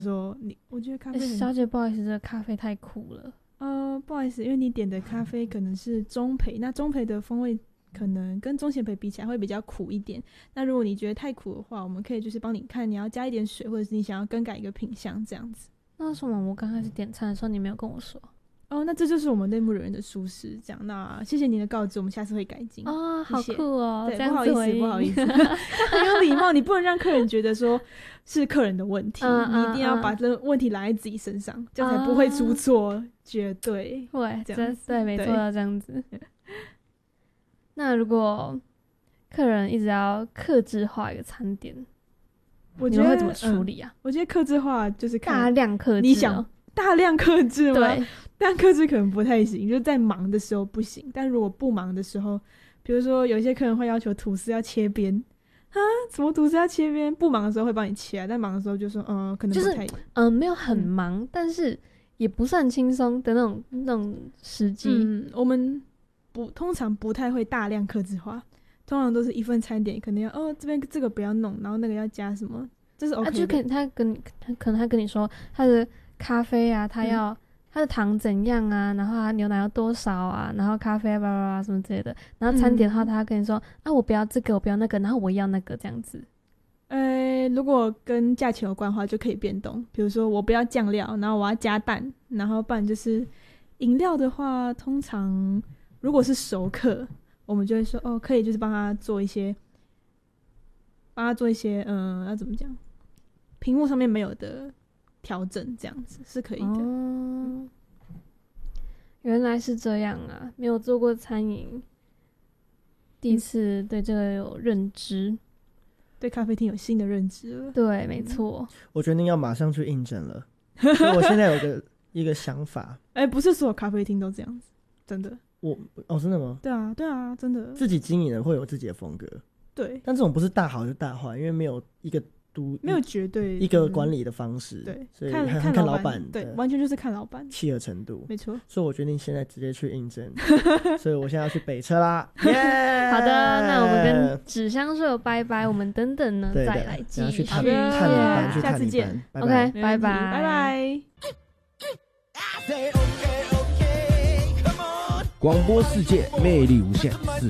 说我觉得咖啡小姐不好意思，这个咖啡太苦了。 不好意思，因为你点的咖啡可能是中焙，那中焙的风味可能跟中浅焙比起来会比较苦一点。那如果你觉得太苦的话，我们可以就是帮你看你要加一点水，或者是你想要更改一个品相这样子。 那为什么我刚开始点餐的时候你没有跟我说？ 那这就是我们内部人员的疏失。这样，那谢谢您的告知，我们下次会改进。 好酷哦！ 对， 这样不好意思，很有礼貌，你不能让客人觉得说是客人的问题，你一定要把这个问题揽在自己身上，这样才不会出错，绝对会这样子。 对，没错，要这样子。那如果客人一直要客制化一个餐点，你们会怎么处理啊？ 我觉得客制化就是大量客制， 你想大量客制吗？ 对， 大量客制可能不太行，就是在忙的时候不行。但如果不忙的时候，比如说有一些客人会要求吐司要切边什么吐司要切边？不忙的时候会帮你切但忙的时候就说可能不太就是没有很忙，但是也不是很轻松的那种时机。 我们通常不太会大量客制化，通常都是一份餐点，可能要这边这个不要弄，然后那个要加什么，这是 OK 的。 就他可能他跟你说他的咖啡啊，他的糖怎样啊，然后他牛奶要多少啊，然后咖啡叭叭叭什么之类的，然后餐点的话他跟你说我不要这个，我不要那个，然后我要那个这样子。 如果跟价钱有关的话就可以变动，比如说我不要酱料，然后我要加蛋，然后不然就是饮料的话，通常如果是熟客，我们就会说可以就是帮他做一些要怎么讲，屏幕上面没有的调整，这样子是可以的。 原来是这样啊，没有做过餐饮，第一次对这个有认知， 对咖啡厅有新的认知了。 对，没错。 我决定要马上去应征了。所以我现在有一个想法。 不是所有咖啡厅都这样子，真的。 真的吗？ 对啊，真的。 自己经营人会有自己的风格。 对。 但这种不是大好就大坏，因为没有没有绝对一个管理的方式。 对， 所以看老板。 对，完全就是看老板契合程度。 没错。 所以我决定现在直接去应征。所以我现在要去北车啦。好的，那我们跟纸箱社拜拜，我们等等呢再来继续。 好的， 下次见。 OK， 拜拜拜拜。 广播世界魅力无限，4